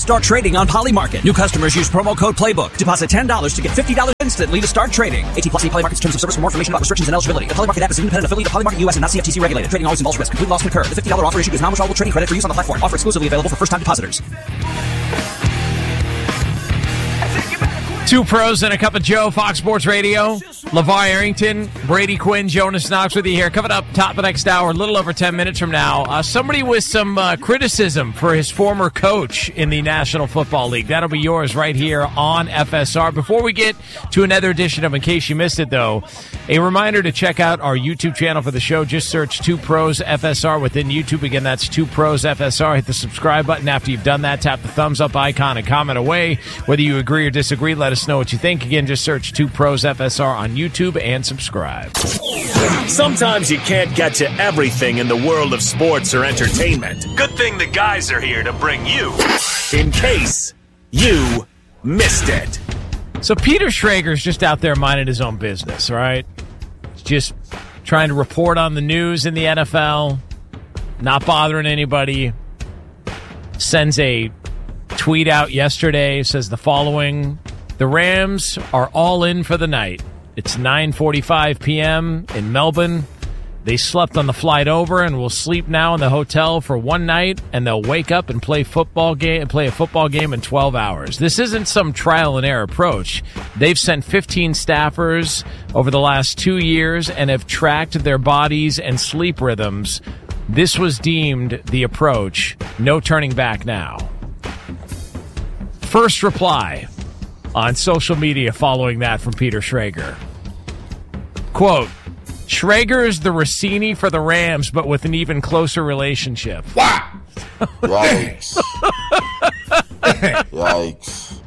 Start trading on Polymarket. New customers use promo code PLAYBOOK. Deposit $10 to get $50 instantly to start trading. 18+ see Polymarket's terms of service for more information about restrictions and eligibility. The Polymarket app is an independent affiliate of Polymarket US and not CFTC regulated. Trading always involves risk. Complete loss can occur. The $50 offer issued is non-withdrawable trading credit for use on the platform. Offer exclusively available for first-time depositors. Two pros and a cup of Joe, Fox Sports Radio. LeVar Arrington, Brady Quinn, Jonas Knox with you here. Coming up top of the next hour, a little over 10 minutes from now. Somebody with some criticism for his former coach in the National Football League. That'll be yours right here on FSR. Before we get to another edition of In Case You Missed It, though, a reminder to check out our YouTube channel for the show. Just search Two Pros FSR within YouTube. Again, that's Two Pros FSR. Hit the subscribe button after you've done that. Tap the thumbs up icon and comment away. Whether you agree or disagree, let us know what you think. Again, just search Two Pros FSR on YouTube and subscribe. Sometimes you can't get to everything in the world of sports or entertainment. Good thing the guys are here to bring you In Case You Missed It. So Peter Schrager's just out there minding his own business, right? Just trying to report on the news in the NFL, not bothering anybody. Sends a tweet out yesterday, says the following: the Rams are all in for the night. It's 9:45 p.m. in Melbourne. They slept on the flight over and will sleep now in the hotel for one night, and they'll wake up and play a football game in 12 hours. This isn't some trial and error approach. They've sent 15 staffers over the last 2 years and have tracked their bodies and sleep rhythms. This was deemed the approach. No turning back now. First reply on social media following that from Peter Schrager. Quote, Schrager is the Rossini for the Rams, but with an even closer relationship. Wow. Yikes. Yikes.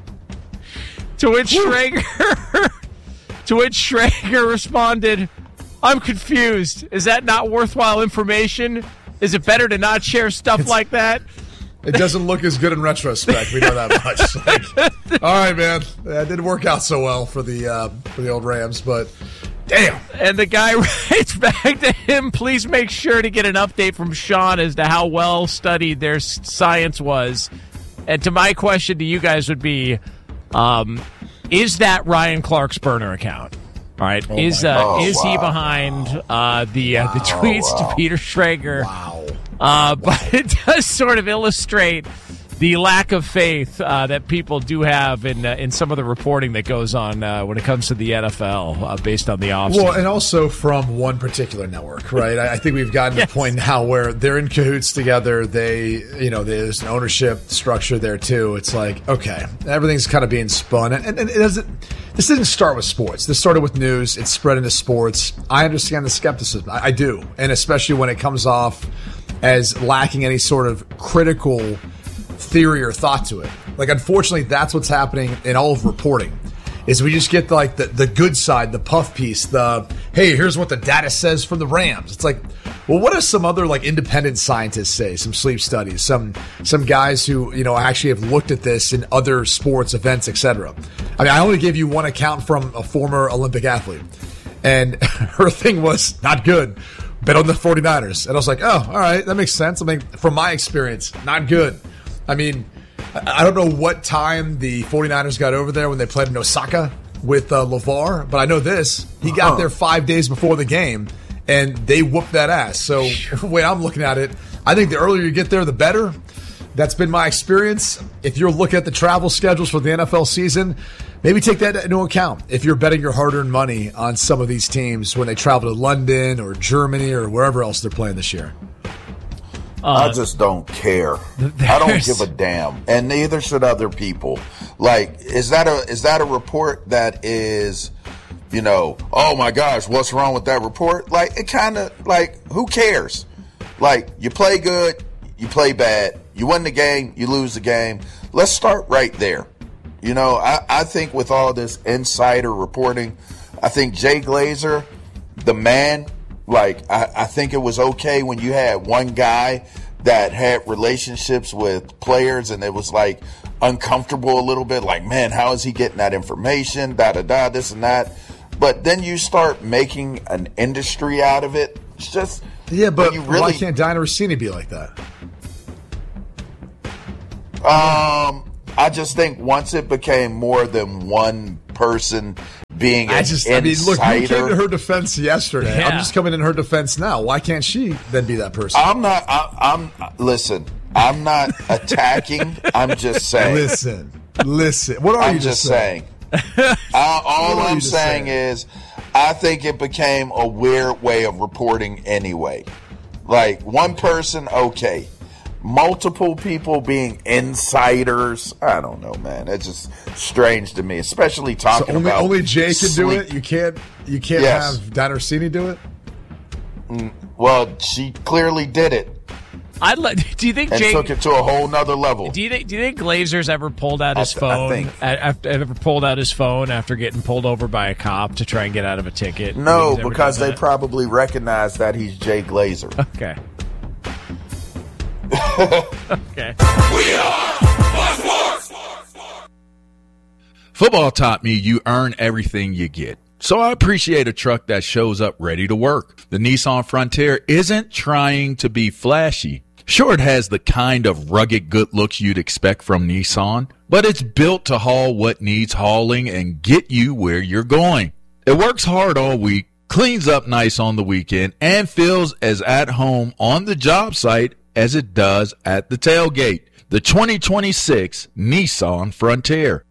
To which Schrager responded, I'm confused. Is that not worthwhile information? Is it better to not share stuff like that? It doesn't look as good in retrospect. We know that much. Like, all right, man. That didn't work out so well for the old Rams, but damn. And the guy writes back to him, please make sure to get an update from Sean as to how well studied their science was. And to my question to you guys would be, is that Ryan Clark's burner account? All right. Is he behind the tweets to Peter Schrager? Wow. But it does sort of illustrate the lack of faith that people do have in some of the reporting that goes on when it comes to the NFL based on the offseason. Well, and also from one particular network, right? I think we've gotten to the point now where they're in cahoots together. There's an ownership structure there too. It's like, okay, everything's kind of being spun, and it doesn't. This didn't start with sports. This started with news. It's spread into sports. I understand the skepticism. I do, and especially when it comes off as lacking any sort of critical theory or thought to it. Like, unfortunately, that's what's happening in all of reporting, is we just get like the good side, the puff piece, hey, here's what the data says from the Rams. It's like, well, what does some other like independent scientists say? Some sleep studies, some guys who, actually have looked at this in other sports events, etc. I mean, I only gave you one account from a former Olympic athlete, and her thing was not good. Bet on the 49ers. And I was like, oh, all right, that makes sense. I mean, from my experience, not good. I mean, I don't know what time the 49ers got over there when they played in Osaka with LeVar, but I know this. He got there 5 days before the game, and they whooped that ass. So the way I'm looking at it, I think the earlier you get there, the better. That's been my experience. If you're looking at the travel schedules for the NFL season, maybe take that into account if you're betting your hard-earned money on some of these teams when they travel to London or Germany or wherever else they're playing this year. I just don't care. I don't give a damn, and neither should other people. Like, is that a report that is, oh my gosh, what's wrong with that report? Like, it kind of, like, who cares? Like, you play good, you play bad, you win the game, you lose the game. Let's start right there. I think with all this insider reporting, I think Jay Glazer, the man, like, I think it was okay when you had one guy that had relationships with players and it was like uncomfortable a little bit, like, man, how is he getting that information, this and that. But then you start making an industry out of it. It's just, yeah, but why can't Diana Rossini be like that? I just think once it became more than one person being an insider. Look, you came to her defense yesterday. Yeah. I'm just coming in her defense now. Why can't she then be that person? Listen, I'm not attacking. I'm just saying. Listen. What are you just saying? All I'm saying is I think it became a weird way of reporting anyway. Like, one person, okay. Multiple people being insiders, I don't know, man. It's just strange to me, especially talking about only Jay can do it. You can't have Don Orsini do it. Well, she clearly did it. Do you think Jay took it to a whole nother level? Do you think Glazer's ever pulled out his phone? Ever pulled out his phone after getting pulled over by a cop to try and get out of a ticket? No, because they probably recognize that he's Jay Glazer. Okay. Okay. We are Fox Sports. Football taught me you earn everything you get. So I appreciate a truck that shows up ready to work. The Nissan Frontier isn't trying to be flashy. Sure, it has the kind of rugged good looks you'd expect from Nissan, but it's built to haul what needs hauling and get you where you're going. It works hard all week, cleans up nice on the weekend, and feels as at home on the job site as it does at the tailgate. The 2026 Nissan Frontier.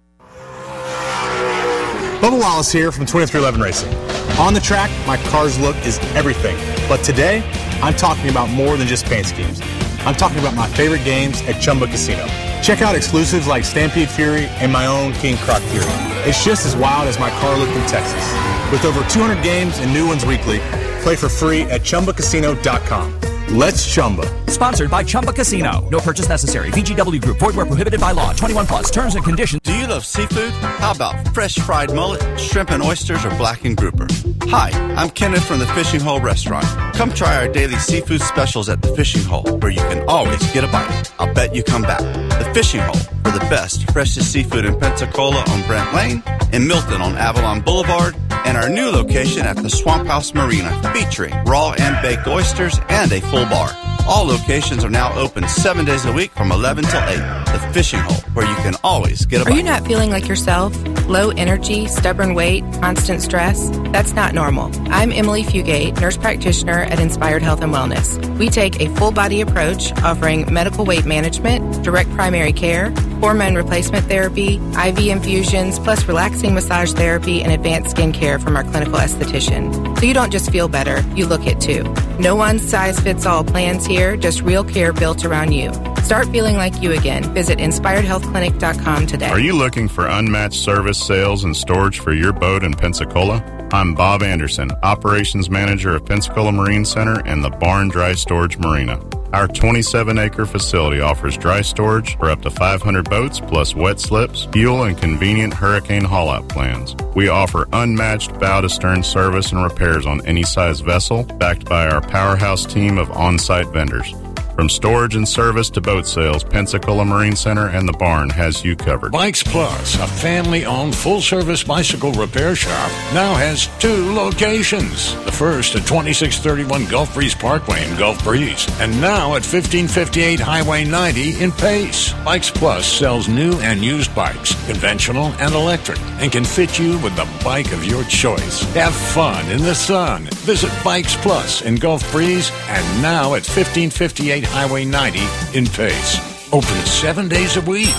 Bubba Wallace here from 2311 Racing. On the track, my car's look is everything. But today, I'm talking about more than just paint schemes. I'm talking about my favorite games at Chumba Casino. Check out exclusives like Stampede Fury and my own King Croc Fury. It's just as wild as my car look in Texas. With over 200 games and new ones weekly, play for free at ChumbaCasino.com. Let's Chumba. Sponsored by Chumba Casino. No purchase necessary. VGW Group. Void where prohibited by law. 21 plus. Terms and conditions. Do you love seafood? How about fresh fried mullet, shrimp and oysters, or blackened grouper? Hi, I'm Kenneth from the Fishing Hole Restaurant. Come try our daily seafood specials at the Fishing Hole, where you can always get a bite. I'll bet you come back. The Fishing Hole, for the best, freshest seafood in Pensacola on Brent Lane, in Milton on Avalon Boulevard, and our new location at the Swamp House Marina, featuring raw and baked oysters and a full bar. All locations are now open 7 days a week from 11 till 8. The Fishing Hole, where you can always get a bite. Are you not feeling like yourself? Low energy, stubborn weight, constant stress? That's not normal. I'm Emily Fugate, nurse practitioner at Inspired Health and Wellness. We take a full-body approach, offering medical weight management, direct primary care, hormone replacement therapy, IV infusions, plus relaxing massage therapy and advanced skin care from our clinical esthetician. So you don't just feel better, you look it too. No one-size-fits-all plans here, just real care built around you. Start feeling like you again. Visit InspiredHealthClinic.com today. Are you looking for unmatched service, sales, and storage for your boat in Pensacola? I'm Bob Anderson, Operations Manager of Pensacola Marine Center and the Barn Dry Storage Marina. Our 27-acre facility offers dry storage for up to 500 boats, plus wet slips, fuel, and convenient hurricane haul-out plans. We offer unmatched bow-to-stern service and repairs on any size vessel, backed by our powerhouse team of on-site vendors. From storage and service to boat sales, Pensacola Marine Center and the Barn has you covered. Bikes Plus, a family-owned full-service bicycle repair shop, now has 2 locations. The first at 2631 Gulf Breeze Parkway in Gulf Breeze, and now at 1558 Highway 90 in Pace. Bikes Plus sells new and used bikes, conventional and electric, and can fit you with the bike of your choice. Have fun in the sun. Visit Bikes Plus in Gulf Breeze, and now at 1558 Highway 90 in Pace. Open 7 days a week.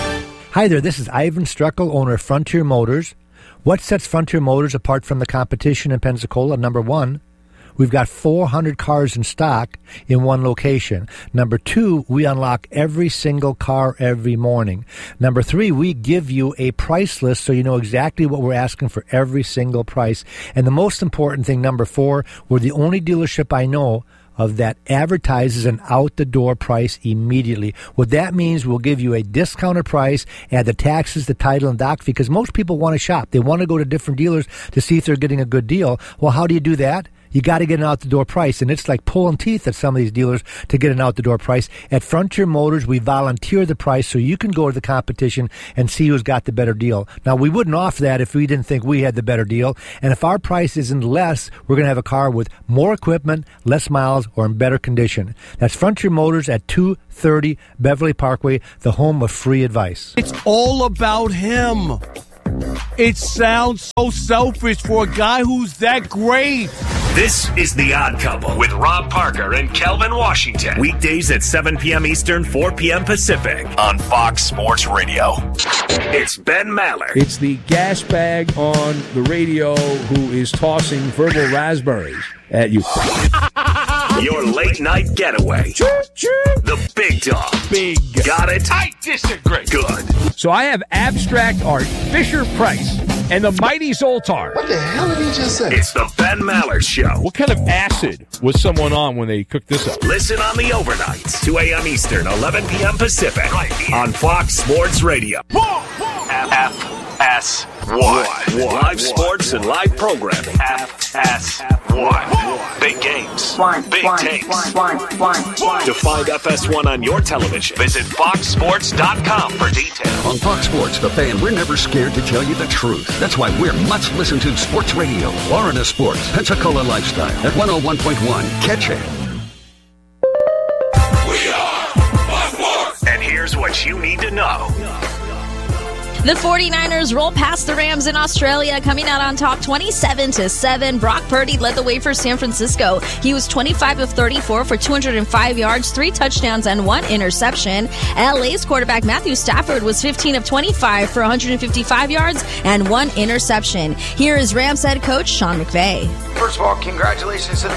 Hi there, this is Ivan Struckel, owner of Frontier Motors. What sets Frontier Motors apart from the competition in Pensacola? Number one, we've got 400 cars in stock in one location. Number two, we unlock every single car every morning. Number three, we give you a price list so you know exactly what we're asking for every single price. And the most important thing, number four, we're the only dealership I know of that advertises an out-the-door price immediately. What that means, we'll give you a discounted price, add the taxes, the title, and doc fee, because most people want to shop. They want to go to different dealers to see if they're getting a good deal. Well, how do you do that? you got to get an out-the-door price, and it's like pulling teeth at some of these dealers to get an out-the-door price. At Frontier Motors, we volunteer the price so you can go to the competition and see who's got the better deal. Now, we wouldn't offer that if we didn't think we had the better deal, and if our price isn't less, we're going to have a car with more equipment, less miles, or in better condition. That's Frontier Motors at 230 Beverly Parkway, the home of free advice. It's all about him. It sounds so selfish for a guy who's that great. This is The Odd Couple with Rob Parker and Kelvin Washington. Weekdays at 7 p.m. Eastern, 4 p.m. Pacific on Fox Sports Radio. It's Ben Maller. It's the gas bag on the radio who is tossing verbal raspberries at you. Your late night getaway. The Big Dog. Big. Got it? I disagree. Good. So I have abstract art, Fisher-Price, and the Mighty Zoltar. What the hell did he just say? It's the Ben Maller Show. What kind of acid was someone on when they cooked this up? Listen on the overnights, 2 a.m. Eastern, 11 p.m. Pacific, right here on Fox Sports Radio. FS1. Live sports and live programming. FS1. Big games. Big takes. To find FS1 on your television, visit foxsports.com for details. On Fox Sports, The Fan, we're never scared to tell you the truth. That's why we're much listened to sports radio. Florida Sports, Pensacola Lifestyle at 101.1. Catch it. We are Fox Sports. And here's what you need to know. The 49ers roll past the Rams in Australia, coming out on top 27-7. Brock Purdy led the way for San Francisco. He was 25 of 34 for 205 yards, 3 touchdowns, and 1 interception. LA's quarterback Matthew Stafford was 15 of 25 for 155 yards and 1 interception. Here is Rams head coach Sean McVay. First of all, congratulations to the